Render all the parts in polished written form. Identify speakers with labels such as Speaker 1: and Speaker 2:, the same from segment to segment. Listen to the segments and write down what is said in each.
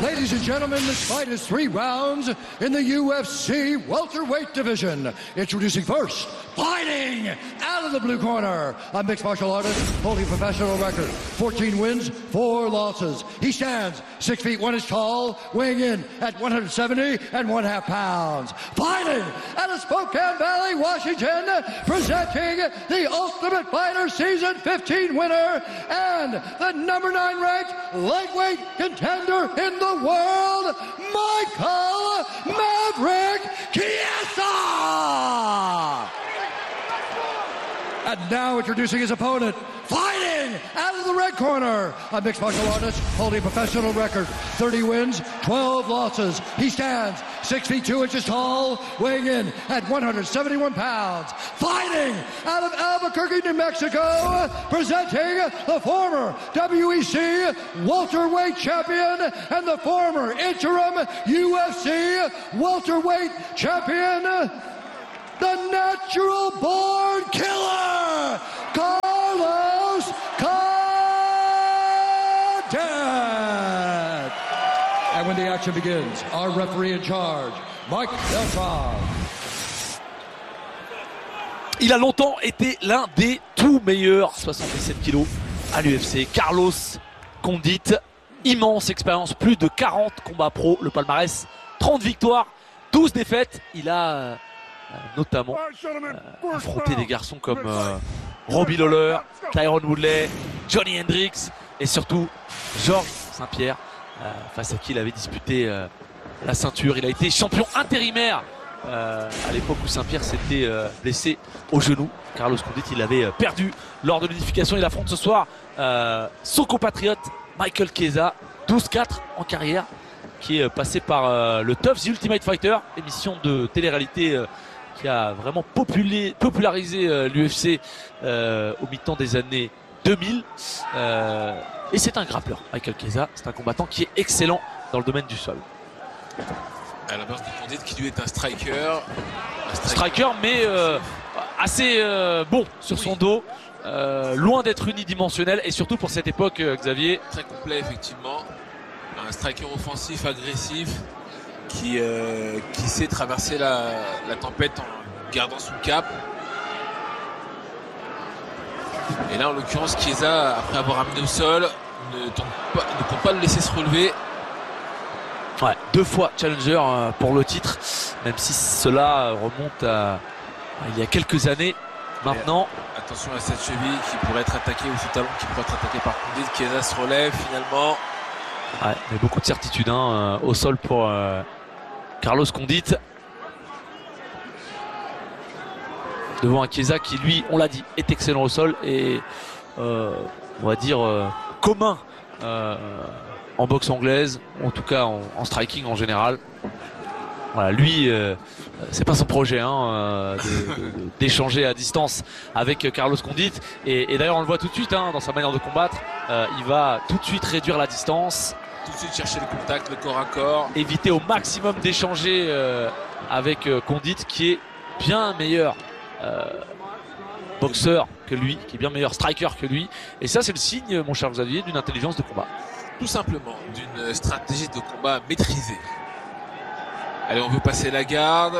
Speaker 1: Ladies and gentlemen, this fight is 3 rounds in the UFC welterweight division. Introducing first, fighting out of the blue corner, a mixed martial artist holding a professional record, 14 wins, 4 losses. He stands 6 feet 1 inch tall, weighing in at 170 1/2 pounds. Fighting out of Spokane Valley, Washington, presenting the Ultimate Fighter Season 15 winner and the number 9 ranked lightweight contender in the world, Michael Maverick Chiesa! And now introducing his opponent, fighting out of the red corner, a mixed martial artist holding a professional record, 30 wins, 12 losses. He stands 6 feet 2 inches tall, weighing in at 171 pounds. Fighting out of Albuquerque, New Mexico, presenting the former WEC welterweight champion and the former interim UFC welterweight champion, the natural born killer, Carlos Condit. And when the action begins, our referee in charge, Mike Beltran.
Speaker 2: Il a longtemps été l'un des tout meilleurs 67 kilos à l'UFC. Carlos Condit, immense expérience, plus de 40 combats pro, le palmarès, 30 victoires, 12 défaites. Il a notamment affronté des garçons comme Robbie Lawler, Tyron Woodley, Johnny Hendricks et surtout Georges Saint-Pierre, face à qui il avait disputé la ceinture. Il a été champion intérimaire à l'époque où Saint-Pierre s'était blessé au genou. Carlos Condit, il avait perdu lors de l'unification. Il affronte ce soir son compatriote Michael Chiesa, 12-4 en carrière, qui est passé par le TUF The Ultimate Fighter, émission de télé-réalité qui a vraiment popularisé l'UFC au mi-temps des années 2000. Et c'est un grappleur, Michael Chiesa. C'est un combattant qui est excellent dans le domaine du sol.
Speaker 3: À l'inverse de Condit qui lui est un striker.
Speaker 2: Striker mais assez bon sur son dos. Loin d'être unidimensionnel et surtout pour cette époque, Xavier.
Speaker 3: Très complet effectivement. Un striker offensif, agressif, qui sait traverser la tempête en gardant son cap. Et là en l'occurrence Chiesa, après avoir amené au sol, ne compte pas le laisser se relever.
Speaker 2: Ouais, 2 fois challenger pour le titre, même si cela remonte à il y a quelques années maintenant.
Speaker 3: Et attention à cette cheville qui pourrait être attaquée, ou ce talon qui pourrait être attaqué par Condit. Chiesa se relève finalement.
Speaker 2: Ouais, mais beaucoup de certitude au sol pour Carlos Condit. Devant un Chiesa qui, lui, on l'a dit, est excellent au sol et on va dire commun en boxe anglaise, ou en tout cas en striking en général. Voilà, lui, c'est pas son projet d'échanger à distance avec Carlos Condit. Et d'ailleurs, on le voit tout de suite dans sa manière de combattre. Il va tout de suite réduire la distance.
Speaker 3: Tout de suite chercher le contact, le corps à corps.
Speaker 2: Éviter au maximum d'échanger avec Condit, qui est bien meilleur boxeur que lui, qui est bien meilleur striker que lui. Et ça, c'est le signe, mon cher Xavier, d'une intelligence de combat.
Speaker 3: Tout simplement, d'une stratégie de combat maîtrisée. Allez, on veut passer la garde.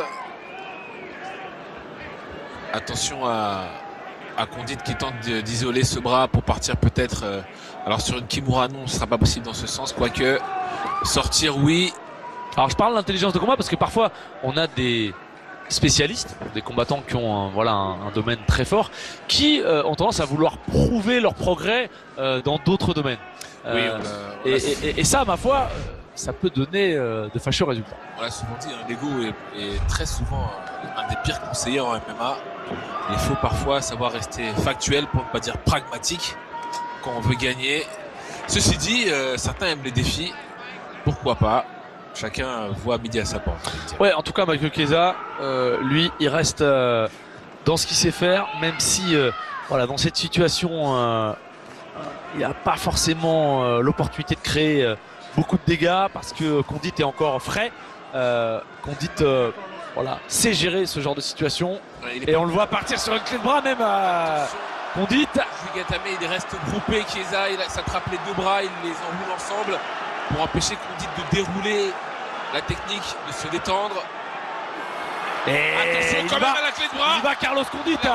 Speaker 3: Attention à Condit qui tente d'isoler ce bras pour partir peut-être. Alors sur une Kimura, non, ce sera pas possible dans ce sens, quoique sortir, oui.
Speaker 2: Alors je parle d'intelligence de combat parce que parfois on a des spécialistes, des combattants qui ont un domaine très fort, qui ont tendance à vouloir prouver leur progrès dans d'autres domaines.
Speaker 3: Oui,
Speaker 2: et ça, à ma foi, ça peut donner de fâcheux résultats.
Speaker 3: On l'a souvent dit, l'ego est très souvent un des pires conseillers en MMA. Il faut parfois savoir rester factuel, pour ne pas dire pragmatique, quand on veut gagner. Ceci dit, certains aiment les défis, pourquoi pas. Chacun voit midi à sa porte.
Speaker 2: Ouais, en tout cas, Michael Chiesa, lui, il reste dans ce qu'il sait faire, même si, dans cette situation, il n'a pas forcément l'opportunité de créer beaucoup de dégâts parce que Condit est encore frais. Condit, sait gérer ce genre de situation. Ouais, et on le voit partir sur une clé de bras même à Condit.
Speaker 3: Jugatame, il reste groupé. Chiesa, il s'attrape les 2 bras, il les enroule ensemble. pour empêcher Condit de dérouler la technique, de se détendre.
Speaker 2: Et
Speaker 3: Attention
Speaker 2: il
Speaker 3: quand
Speaker 2: va,
Speaker 3: même à la clé de bras.
Speaker 2: il va Carlos Condit.
Speaker 3: Il est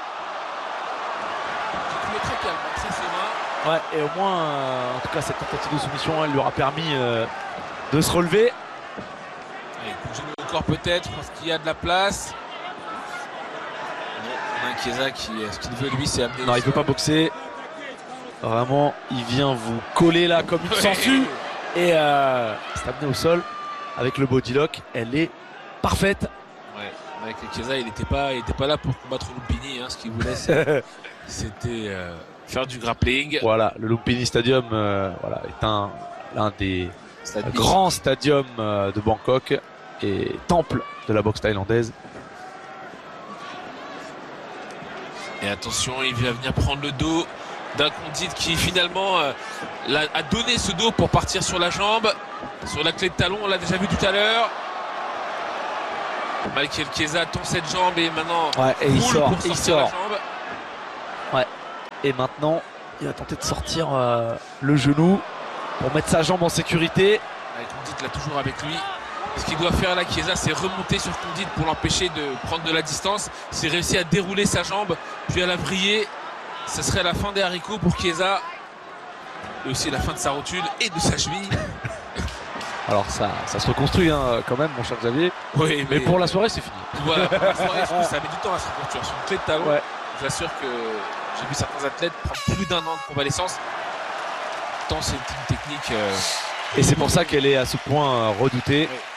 Speaker 3: très calme, ça c'est main.
Speaker 2: Ouais, et au moins, en tout cas, cette tentative de soumission, elle lui aura permis de se relever.
Speaker 3: Allez, coup de genou au corps peut-être, parce qu'il y a de la place. On a un Chiesa qui, ce qu'il veut lui, c'est amener.
Speaker 2: Non, il ne veut pas boxer. Vraiment, il vient vous coller là comme une sangsue. Et c'est amené au sol avec le body lock. Elle est parfaite.
Speaker 3: Ouais, avec Chiesa, il n'était pas là pour combattre Lumpini. Hein, ce qu'il voulait, c'était faire du grappling.
Speaker 2: Voilà, le Lumpini Stadium voilà, est l'un des
Speaker 3: Stade
Speaker 2: grands stadiums de Bangkok et temple de la boxe thaïlandaise.
Speaker 3: Et attention, il va venir prendre le dos d'un Condit qui finalement a donné ce dos pour partir sur la jambe, sur la clé de talon, on l'a déjà vu tout à l'heure. Michael Chiesa tend cette jambe et maintenant
Speaker 2: Et il
Speaker 3: roule
Speaker 2: sort,
Speaker 3: pour
Speaker 2: il
Speaker 3: sortir la
Speaker 2: sort.
Speaker 3: jambe.
Speaker 2: Et maintenant, il va tenter de sortir le genou pour mettre sa jambe en sécurité.
Speaker 3: Condit l'a toujours avec lui. Ce qu'il doit faire là, Chiesa, c'est remonter sur Condit pour l'empêcher de prendre de la distance. C'est réussi à dérouler sa jambe, puis à la vriller. Ce serait la fin des haricots pour Chiesa. Et aussi la fin de sa rotule et de sa cheville.
Speaker 2: Alors ça se reconstruit hein, quand même, mon cher Xavier.
Speaker 3: Oui,
Speaker 2: Mais pour la soirée, c'est fini.
Speaker 3: voilà, pour la soirée, je pense que ça met du temps à se reconstruire. Sur une clé de talon,
Speaker 2: Ouais.
Speaker 3: je vous assure que j'ai vu certains athlètes prendre plus d'un an de convalescence. Tant c'est une technique.
Speaker 2: Et c'est pour ça qu'elle est à ce point redoutée.
Speaker 3: Oui.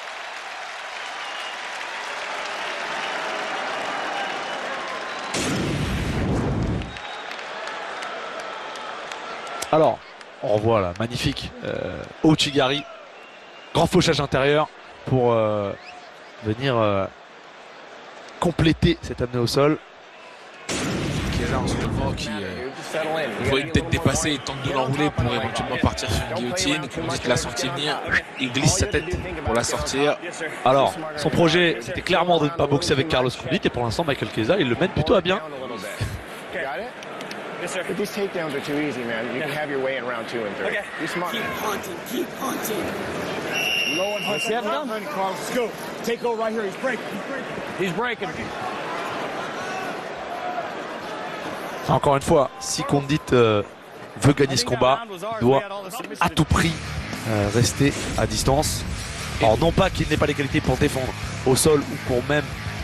Speaker 2: Alors, on revoit là, magnifique Ouchigari, grand fauchage intérieur pour venir compléter cette amenée au sol.
Speaker 3: Chiesa en ce moment qui voit une tête dépassée et tente de l'enrouler pour éventuellement partir sur une guillotine. Condit l'a senti venir, il glisse sa tête pour la sortir.
Speaker 2: Alors, son projet, c'était clairement de ne pas boxer avec Carlos Condit et pour l'instant, Michael Chiesa, il le mène plutôt à bien.
Speaker 4: But these takedowns are too easy, man. You can have your way in round 2 and 3. Okay. Be smart.
Speaker 5: Keep punching.
Speaker 4: Low and
Speaker 5: Let's get it done.
Speaker 4: Carlos. Let's go. Take over right here. He's breaking.
Speaker 2: Encore une fois, si Condit veut gagner ce combat, il doit à tout prix rester à distance. Alors non pas qu'il n'ait pas les qualités pour défendre au sol ou pour même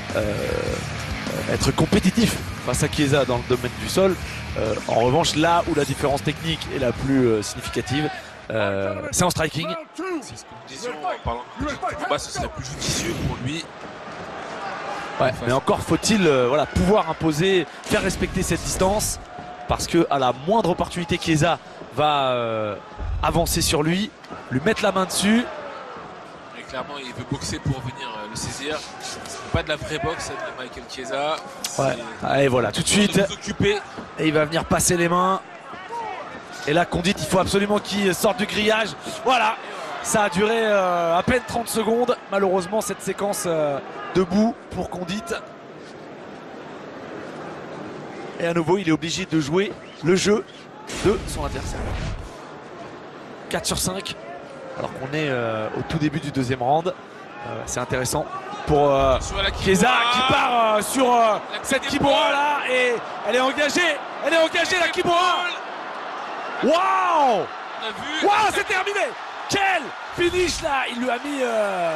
Speaker 2: être compétitif face à Chiesa dans le domaine du sol. En revanche, là où la différence technique est la plus significative, c'est en striking.
Speaker 3: C'est ce que nous disions en parlant de combat, ce serait plus judicieux pour lui.
Speaker 2: Ouais, mais encore faut-il voilà, pouvoir imposer, faire respecter cette distance, parce que à la moindre opportunité, Chiesa va avancer sur lui, lui mettre la main dessus.
Speaker 3: Et clairement, il veut boxer pour venir le saisir. C'est pas de la vraie boxe de Michael Chiesa.
Speaker 2: Ouais. Et voilà, tout de suite,
Speaker 3: Occupé.
Speaker 2: et il va venir passer les mains. Et là, Condit, il faut absolument qu'il sorte du grillage. Voilà, ça a duré à peine 30 secondes. Malheureusement, cette séquence debout pour Condit. Et à nouveau, il est obligé de jouer le jeu de son adversaire. 4 sur 5, alors qu'on est au tout début du deuxième round. C'est intéressant pour Chiesa qui part sur cette Kimura là, et elle est engagée, la Kimura. Waouh!
Speaker 3: On a vu.
Speaker 2: Waouh, c'est terminé! Quel finish là! Il lui a mis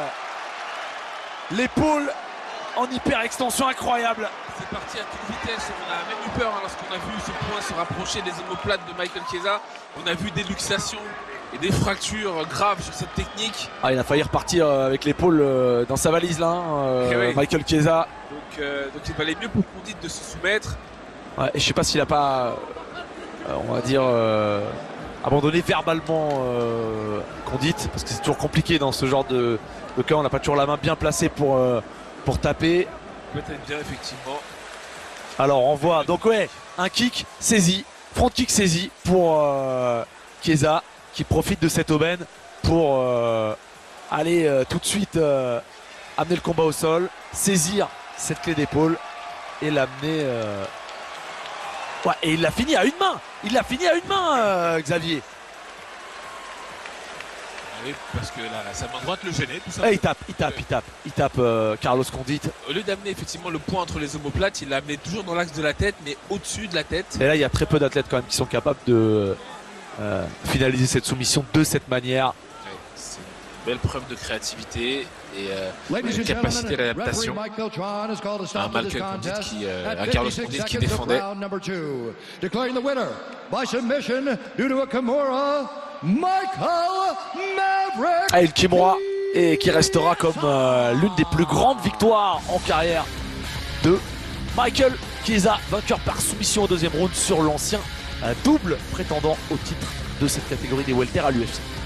Speaker 2: l'épaule en hyper extension incroyable.
Speaker 3: C'est parti à toute vitesse. On a même eu peur lorsqu'on a vu ce point se rapprocher des omoplates de Michael Chiesa. On a vu des luxations et des fractures graves sur cette technique.
Speaker 2: Ah, il a failli repartir avec l'épaule dans sa valise là,
Speaker 3: Oui.
Speaker 2: Michael Chiesa.
Speaker 3: Donc il valait mieux pour Condit de se soumettre.
Speaker 2: Ouais, et je sais pas s'il a pas, on va dire, abandonné verbalement Condit, parce que c'est toujours compliqué dans ce genre de cas. On n'a pas toujours la main bien placée pour taper.
Speaker 3: Peut-être bien, effectivement.
Speaker 2: Alors on voit, donc ouais, un kick saisi, front kick saisi pour Chiesa, qui profite de cette aubaine pour aller tout de suite amener le combat au sol, saisir cette clé d'épaule et l'amener. Ouais, et il l'a fini à une main. Xavier.
Speaker 3: Oui, parce que là, sa main droite le gênait tout
Speaker 2: Et
Speaker 3: simplement.
Speaker 2: il tape Carlos Condit.
Speaker 3: Au lieu d'amener effectivement le point entre les omoplates, il l'a amené toujours dans l'axe de la tête, mais au-dessus de la tête.
Speaker 2: Et là, il y a très peu d'athlètes quand même qui sont capables de finaliser cette soumission de cette manière.
Speaker 3: Ouais, c'est une belle preuve de créativité et
Speaker 1: Ladies
Speaker 3: de
Speaker 1: and
Speaker 3: capacité
Speaker 1: gentlemen,
Speaker 3: d'adaptation.
Speaker 1: referee Mike Beltran has called a stop to this
Speaker 3: Malcolm Condit
Speaker 1: contest
Speaker 3: un
Speaker 1: at
Speaker 3: Carlos
Speaker 1: 56
Speaker 3: Condit qui
Speaker 1: seconds of
Speaker 3: défendait.
Speaker 1: round number 2, declaring the winner by submission due to a Kimura, Michael Maverick.
Speaker 2: El Kimura, et qui restera comme l'une des plus grandes victoires en carrière de Michael Chiesa, vainqueur par soumission au deuxième round sur l'ancien double prétendant au titre de cette catégorie des welter à l'UFC.